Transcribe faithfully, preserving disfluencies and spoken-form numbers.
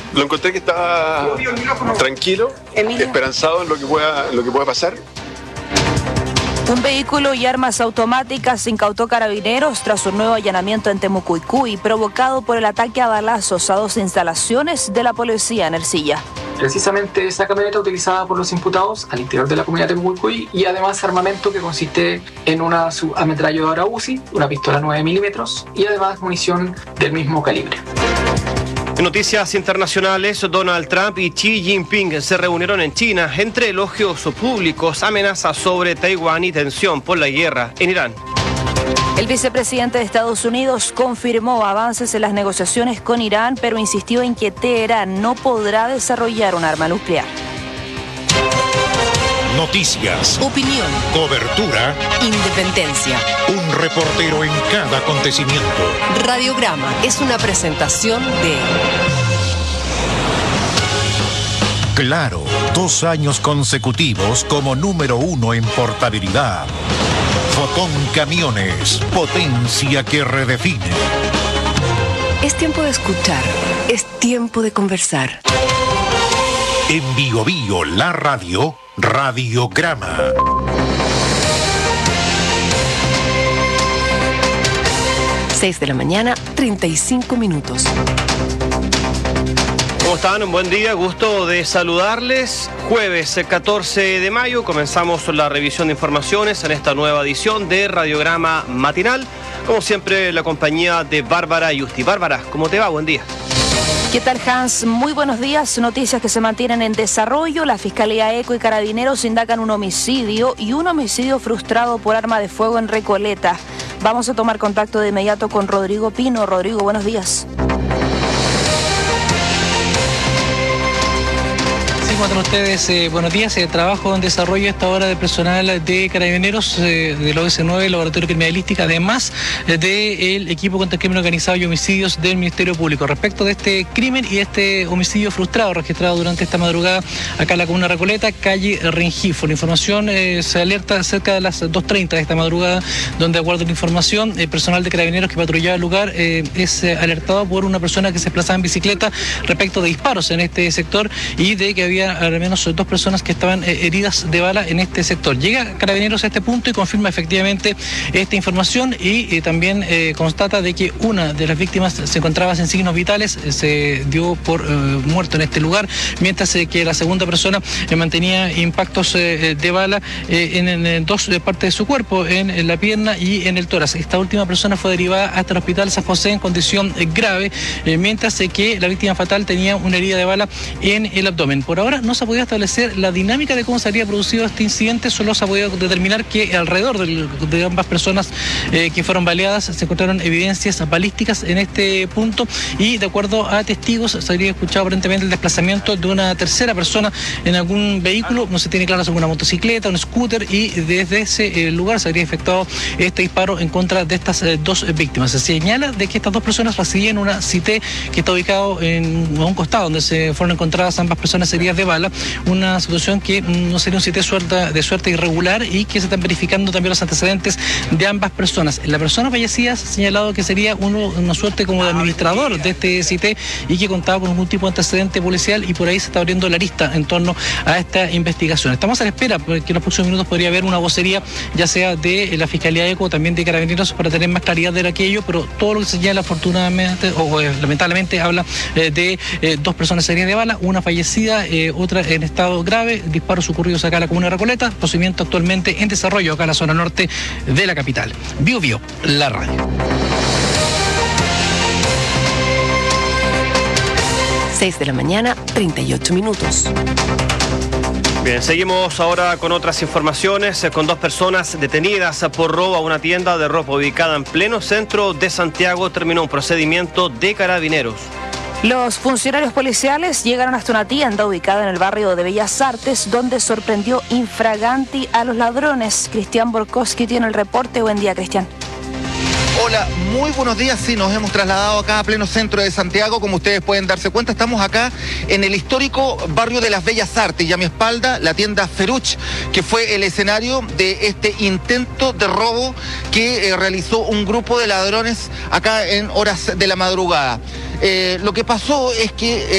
Lo encontré que estaba tranquilo, Emilio. esperanzado en lo que pueda, en lo que pueda pasar. Un vehículo y armas automáticas incautó Carabineros tras un nuevo allanamiento en Temucuicui, provocado por el ataque a balazos a dos instalaciones de la policía en Ercilla. Precisamente esa camioneta utilizada por los imputados al interior de la comunidad de Temucuicui y además armamento que consiste en una ametralladora U Z I, una pistola nueve milímetros y además munición del mismo calibre. En noticias internacionales, Donald Trump y Xi Jinping se reunieron en China entre elogios públicos, amenazas sobre Taiwán y tensión por la guerra en Irán. El vicepresidente de Estados Unidos confirmó avances en las negociaciones con Irán, pero insistió en que Teherán no podrá desarrollar un arma nuclear. Noticias, opinión, cobertura, independencia. Un reportero en cada acontecimiento. Radiograma es una presentación de Claro, dos años consecutivos como número uno en portabilidad. Fotón Camiones, potencia que redefine. Es tiempo de escuchar, es tiempo de conversar. En Bio Bio, la radio, Radiograma. seis de la mañana, treinta y cinco minutos. ¿Cómo están? Un buen día, gusto de saludarles. Jueves catorce de mayo comenzamos la revisión de informaciones en esta nueva edición de Radiograma Matinal. Como siempre, la compañía de Bárbara Yusti. Bárbara, ¿cómo te va? Buen día. ¿Qué tal, Hans? Muy buenos días. Noticias que se mantienen en desarrollo. La Fiscalía ECO y Carabineros indagan un homicidio y un homicidio frustrado por arma de fuego en Recoleta. Vamos a tomar contacto de inmediato con Rodrigo Pino. Rodrigo, buenos días. Con ustedes, eh, buenos días. Eh, trabajo en desarrollo a esta hora de personal de Carabineros, eh, del O S nueve, Laboratorio Criminalística, además eh, del equipo contra el crimen organizado y homicidios del Ministerio Público. Respecto de este crimen y este homicidio frustrado registrado durante esta madrugada acá en la comuna Recoleta, calle Rengifo. La información eh, se alerta cerca de las dos treinta de esta madrugada, donde, de acuerdo a la información, el personal de Carabineros que patrullaba el lugar eh, es eh, alertado por una persona que se desplazaba en bicicleta respecto de disparos en este sector y de que había al menos dos personas que estaban eh, heridas de bala en este sector. Llega Carabineros a este punto y confirma efectivamente esta información y eh, también eh, constata de que una de las víctimas se encontraba sin signos vitales, eh, se dio por eh, muerto en este lugar, mientras eh, que la segunda persona eh, mantenía impactos eh, de bala eh, en, en dos eh, partes de su cuerpo, en, en la pierna y en el tórax. Esta última persona fue derivada hasta el Hospital San José en condición eh, grave, eh, mientras eh, que la víctima fatal tenía una herida de bala en el abdomen. Por ahora no se ha podido establecer la dinámica de cómo se habría producido este incidente, solo se ha podido determinar que alrededor de, de ambas personas eh, que fueron baleadas se encontraron evidencias balísticas en este punto y, de acuerdo a testigos, se habría escuchado aparentemente el desplazamiento de una tercera persona en algún vehículo, no se tiene claro si alguna motocicleta, un scooter, y desde ese eh, lugar se habría efectuado este disparo en contra de estas eh, dos víctimas. Se señala de que estas dos personas residían en una C I T que está ubicado en a un costado donde se fueron encontradas ambas personas heridas de bala, una situación que no sería un sitio de suerte, de suerte irregular y que se están verificando también los antecedentes de ambas personas. La persona fallecida se ha señalado que sería uno, una suerte como de administrador de este C I T y que contaba con algún tipo de antecedente policial, y por ahí se está abriendo la lista en torno a esta investigación. Estamos a la espera porque en los próximos minutos podría haber una vocería, ya sea de la Fiscalía ECO o también de Carabineros, para tener más claridad de aquello, pero todo lo que se señala afortunadamente o eh, lamentablemente habla eh, de eh, dos personas heridas de bala, una fallecida, eh, otra en estado grave, disparos ocurridos acá en la comuna de Recoleta, procedimiento actualmente en desarrollo acá en la zona norte de la capital. Bio Bio, la radio. seis de la mañana, treinta y ocho minutos. Bien, seguimos ahora con otras informaciones, con dos personas detenidas por robo a una tienda de ropa ubicada en pleno centro de Santiago. Terminó un procedimiento de Carabineros. Los funcionarios policiales llegaron hasta una tienda ubicada en el barrio de Bellas Artes, donde sorprendió infraganti a los ladrones. Cristian Borkowski tiene el reporte. Buen día, Cristian. Hola, muy buenos días. Sí, nos hemos trasladado acá a pleno centro de Santiago. Como ustedes pueden darse cuenta, estamos acá en el histórico barrio de las Bellas Artes y a mi espalda la tienda Feruch, que fue el escenario de este intento de robo que eh, realizó un grupo de ladrones acá en horas de la madrugada. Eh, lo que pasó es que... Eh,